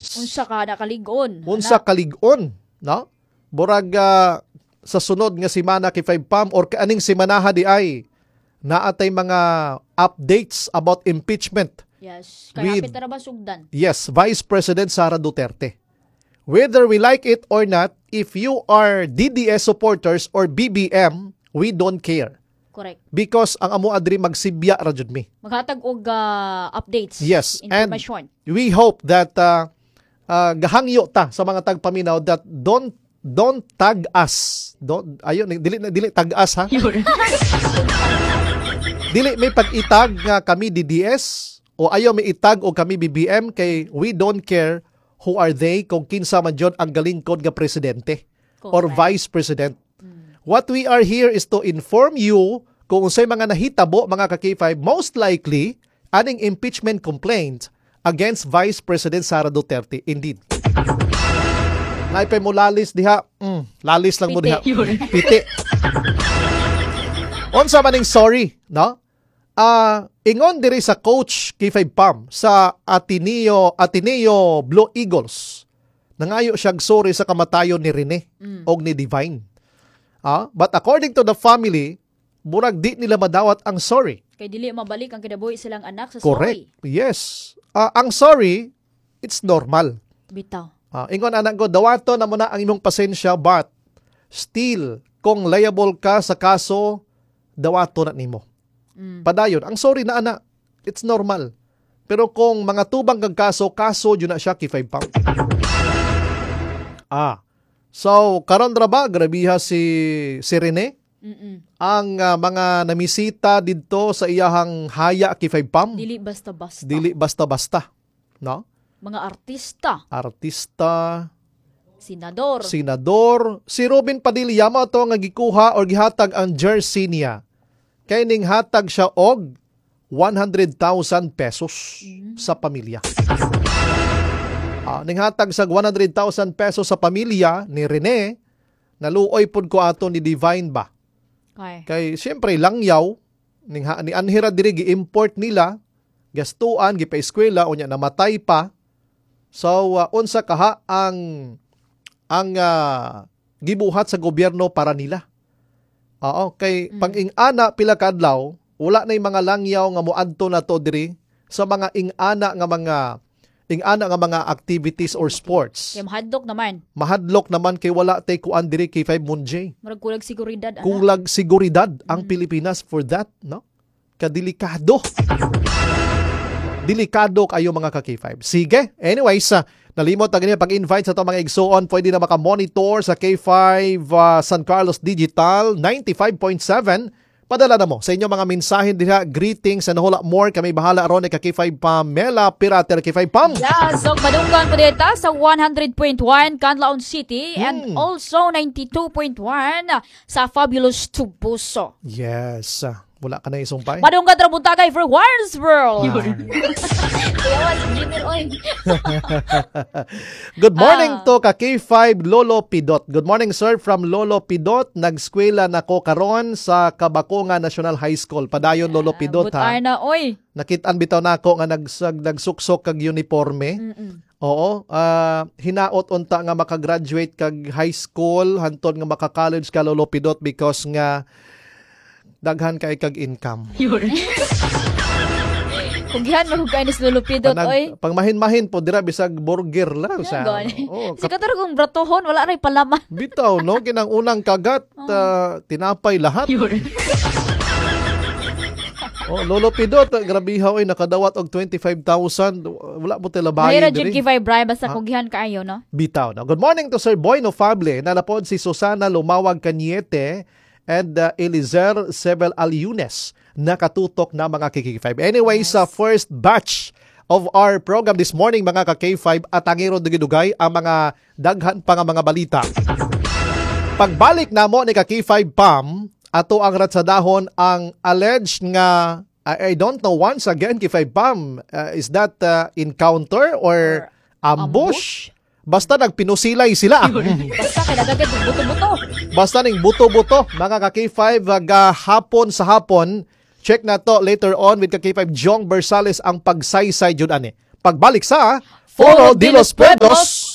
Unsa ka nakaligon. Unsa kaligon, no? Murag sa sunod nga semana kay 5 Pam or kaaning semanaha di ay naatay mga updates about impeachment. Yes. Kaya hapit na ba sugdan? Yes, Vice President Sara Duterte. Whether we like it or not, if you are DDS supporters or BBM, we don't care. Correct. Because ang amo adri magsibya ra jud mi. Maghatag og updates. Yes, information. And we hope that gahangyo ta sa mga tagpaminaw that don't tag us. Dili tag us ha. Dili may pag-itag nga kami DDS o ayaw may itag o kami BBM kay we don't care who are they kung kinsa man jud ang galingkod nga presidente or vice president. What we are here is to inform you kung unsay mga nahitabo mga ka-K5 most likely aning impeachment complaint against Vice President Sara Duterte. Indeed. Naipay mo lalis diha. Lalis lang mo diha. Piti. Unsa maning sorry, no? Ingon diri sa coach K5 Pam sa Ateneo Blue Eagles. Nangayo siyag sorry sa kamatayon ni Rene og ni Divine. But according to the family, murag di nila madawat ang sorry. Kay dili mabalik ang kinabuhi silang anak sa Correct. sorry. Yes. Ang sorry, it's normal. Bitaw. Ingon anak ko, dawato na mo na ang imong pasensya but still, kung liable ka sa kaso, dawato na nimo. Padayon, ang sorry na anak, it's normal. Pero kung mga tubang kang kaso yun na siya K5 Pam. So, karon ra ba, grabiha si Rene? Ang mga namisita dito sa iyahang haya K5 Pam? Dili basta-basta. Dili basta-basta. No? Mga artista. Senador. Si Robin Padilla mo ito nga gikuha or gihatag ang jersey niya. Kaya ning hatag siya og 100,000 pesos sa pamilya. Ning hatag sa 100,000 pesos sa pamilya ni Rene, naluoy pud ko ato ni Divine ba. Kay siyempre langyaw, ni anhira diri gi-import nila, gastuan, gipa-eskwela, unya namatay pa. So, unsa kaha ang gibuhat sa gobyerno para nila. Kay pang-ing-ana pila kadlaw, wala na yung mga langyaw nga muadto na to diri sa mga ing-ana nga mga activities or sports. Kay mahadlok naman. Mahadlok naman kay wala tay kuan diri K5 Munjay. Murag kulag seguridad ana. Kulag seguridad ang Pilipinas for that, no? Kadelikado. Delikado kayo mga ka-K5. Sige. Anyways, nalimot na ganyan pag-invite sa itong mga igsoon. Pwede na makamonitor sa K5 San Carlos Digital 95.7. Padala na mo sa inyong mga mensahe diha. Greetings and a whole lot more. Kami bahala ron ni K5 Pamela Pirater K5 Pam. Yes, so madunggan po dito sa 100.1 Canlaon City and also 92.1 sa Fabulous Tubuso. Yes. Wala ka na isumpay? Madunggan trabuntagay for Warnsboro. Good morning to ka K5 Lolo Pidot. Good morning sir from Lolo Pidot. Nagskwela na ko karon sa Kabakonga National High School. Padayon Lolo Pidot ha. Butay na oy. Nakitaan bitaw na ako nga nagsuksok kag uniforme. Oo, hinaot unta nga makagraduate kag high school hantud nga maka-college ka Lolo Pidot because nga daghan kay kag income. Kung gihan magugay ni Lulupidot, oy. Pangmahin-mahin po dira bisag burger lang sa. Siguro kung bratohon wala ray palaman. Bitaw no kinang unang kagat tinapay lahat. Lolo Pidot, grabiha oy nakadawat og 25,000. Wala mo tilabayi diri. Mayra jud give bribe basta kung gihan kaayo no. Bitaw no. Good morning to Sir Boy Nofable. Nalapod si Susana Lumawag Caniete and Elizer Sebel Alyunes nakatutok na mga K5. Anyway, sa first batch of our program this morning mga K5 at angiro dugay ang mga daghan pa nga mga balita. Pagbalik namo ni K5 Pam ato ang ratsadahon ang alleged nga I don't know once again K5 Pam is that encounter or ambush? Basta nagpinusilay sila. Basta kinagagad buto-buto. Basta ning buto-buto. Mga ka-K5, hapon sa hapon, check na to later on with ka-K5 Jong Bersales ang pagsaysay jud ani. Pagbalik sa Foro de los Pueblos.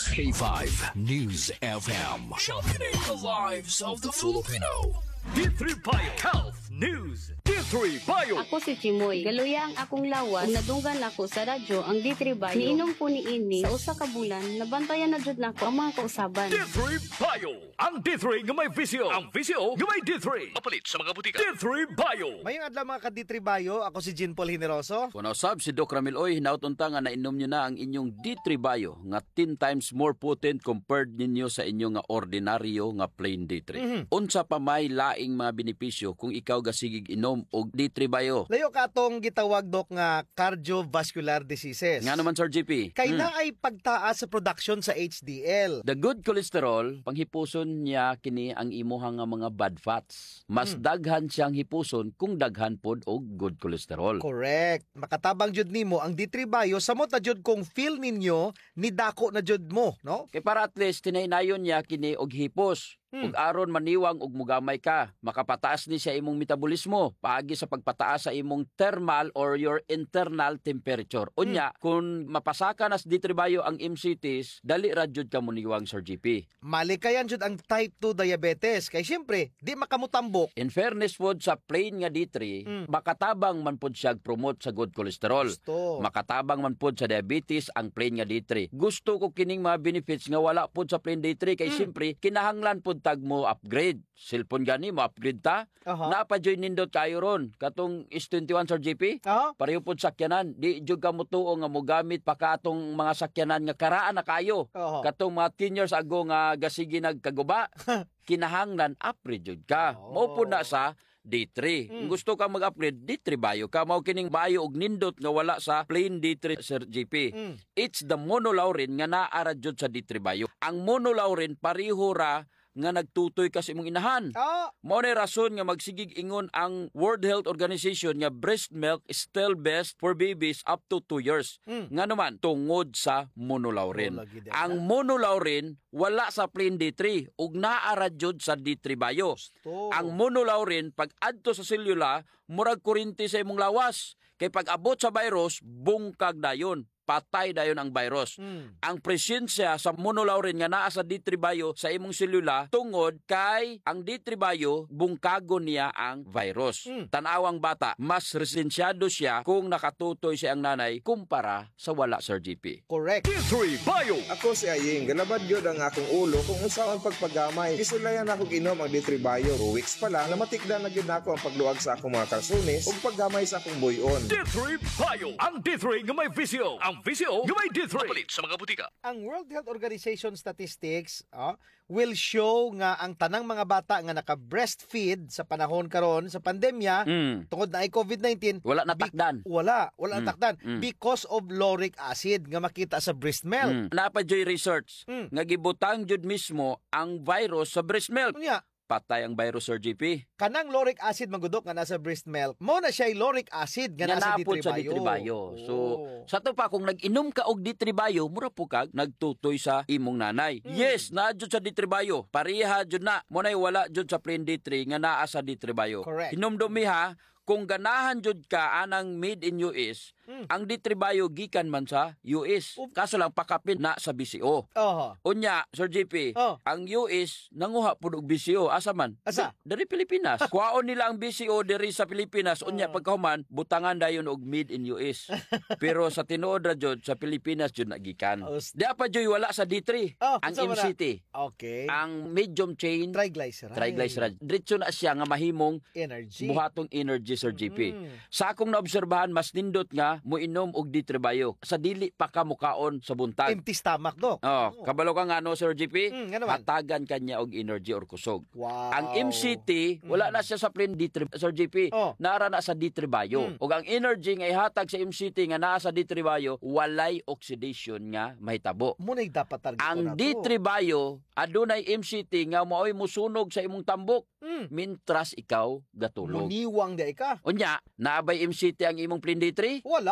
K5 News FM. Sharpening the lives of the Filipino. D3 Bio Health News. D3 Bio. Ako si Chimoy. Galuya ang akong lawas. Kung nadunggan ako sa radyo ang D3 Bio. Niinom po ni ini sa usa ka bulan. Nabantayan na jud nako ang mga kausaban. D3 Bio. Ang D3 nga may visyo. Ang visyo nga may D3. Mapalit sa mga butika. D3 Bio. Mayong adlaw mga ka-D3 Bio, ako si Jean Paul Generoso. Kung nausab si Doc Ramil Oy, hinautunta nga nainom nyo na ang inyong D3 Bio nga 10 times more potent compared ninyo sa inyong nga ordinaryo nga plain D3. Unsa pa may laing mga benepisyo kung ikaw gasigig inom og D3 Bio. Layo ka atong gitawag dok nga cardiovascular diseases. Nga naman Sir GP. Kay na ay pagtaas sa production sa HDL. The good cholesterol, panghipuson niya kini ang imuhang nga mga bad fats. Mas daghan siyang hipuson kung daghan pod og good cholesterol. Correct. Makatabang jud nimo ang D3 Bio samot na jud kung feel ninyo ni dako na jud mo, no? Kay para at least tinaynayon niya kini og hipos. Ug aron maniwang og mugamay ka, makapataas ni siya imong metabolismo paagi sa pagpataas sa imong thermal or your internal temperature. Unya, kung mapasaka nas D3 Bio ang MCTs, dali ra jud ka muniwang Sir GP. Malikayan jud ang type 2 diabetes kay syempre di makamutambok. In fairness pod sa plain nga D3, makatabang man pod siya promote sa good cholesterol. Gusto. Makatabang man pod sa diabetes ang plain nga D3. Gusto ko kining mga benefits nga wala pod sa plain D3 kay syempre kinahanglan pod tag mo upgrade. Cellphone gani mo upgrade ta. Napajoy nindot kayo ron. Katong S21 Sir JP. Pareho pod sakyanan. Di jud ka mo tuo nga mo gamit pa ka atong mga sakyanan nga karaan na kayo. Katong mga 10 years ago nga gasigi nagkaguba. Kinahanglan upgrade jud ka. Mao po na sa D3. Kung gusto ka mag-upgrade, D3 Bio ka. Mao kining Bio og nindot nga wala sa plain D3 Sir JP. It's the monolaurin nga naara jud sa D3 Bio. Ang monolaurin pareho ra nga nagtutoy ka sa imong inahan. Mao na rason nga magsigig ingon ang World Health Organization nga breast milk is still best for babies up to 2 years. Nga naman tungod sa monolaurin. Ang monolaurin wala sa plain D3 ug naara jud sa D3 Bio. Ang monolaurin pag adto sa selula murag kuryente sa imong lawas. Kay pag abot sa virus bungkag dayon. Patay dayon ang virus. Ang presensya sa monolaurin nga naa sa D3 Bio sa imong selula tungod kay ang D3 Bio bungkagon niya ang virus. Tanawang bata, mas resensyado siya kung nakatutoy siya ang nanay kumpara sa wala Sir GP. Correct. D3 Bio. Ako si Aying, galabad yun ang akong ulo kung usaon pagpagamay. Isulayan ako inom ang D3 Bio. 2 weeks pa lang, namatikdan na gid ako ang pagluwag sa akong mga kalsunis ug paggamay sa akong buyon. D3 Bio. Ang D3 nga may visyo. Ang visyo nga may D3. Mapalit sa mga butika. Ang World Health Organization statistics will show nga ang tanang mga bata nga naka-breastfeed sa panahon karon sa pandemya tungod na ay COVID-19 Wala natakdan. wala natakdan because of lauric acid nga makita sa breast milk. Napajoy research nga gibutang jud mismo ang virus sa breast milk. Unya, Patay ang virus Sir GP. kanang lauric acid manggudok nga nasa breast milk, mo na siya lauric acid nga Nga nasa napod D3 sa Bio. D3 Bio. So, sa to pa, kung nag-inom ka og D3 Bio, mura po kag nagtutoy sa imong nanay. Yes, naa jud sa D3 Bio. Pareha jud na. Munay wala jud sa plain D3 nga naa sa D3 Bio. Correct. Hinumdumi ha, kung ganahan jud ka anang made in US, ang D3 Bio gikan man sa US. Kaso lang pakapin na sa BCO. Unya, Sir JP, ang US nanguha pud og BCO. Asa man? Asa? Dari Pilipinas. Kuhaon nila ang BCO diri sa Pilipinas. Unya pagkahuman, butangan dayon og made in US. Pero sa tinuod ra jud sa Pilipinas jud nagikan. Di pa jud wala sa D3. Ang unsa man na? MCT. Okay. Ang medium chain Triglyceride. Diretso na siya nga mahimong Energy. buhatong energy Sir GP. Sa akong naobserbahan mas nindot nga moinom og D3 Bio. Sa dili pa ka mukaon sa buntag. Empty stomach, Dok. Kabalo ka nga no Sir GP, nga naman. hatagan kanya og energy or kusog. Wow. Ang MCT wala na siya sa plain D3 Sir GP. Naara na sa D3 Bio. Ug ang energy nga ihatag sa MCT nga naa sa D3 Bio walay oxidation nga mahitabo. Muna'y dapat target Ang D3 Bio adunay MCT nga maoy musunog sa imong tambok. Mintras ikaw gatulog. Muniwang di ka. Unya, naabay MCT ang imong plain D3? Wala.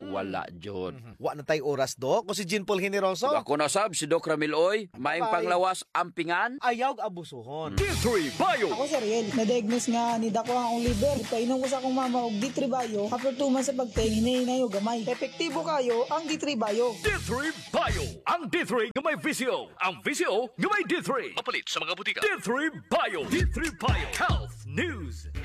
wala jud. Wa na tayo oras, Dok. Ko si Jean Paul Generoso. Ako na sab si Doc Ramiloy, maing Bye-bye. panglawas ampingan. Ayaw abusuhon. D3 Bio. Ako si Ariel, na-diagnose nga ni dako ang liver. Painom ko sa akong mama og D3 Bio. After 2 months sa pagting, hinahinay og gamay. Epektibo kayo ang D3 Bio. D3 Bio. Ang D3 nga may VCO. Ang VCO nga may D3. Mapalit sa mga butika. D3 Bio. D3 Bio. Health News.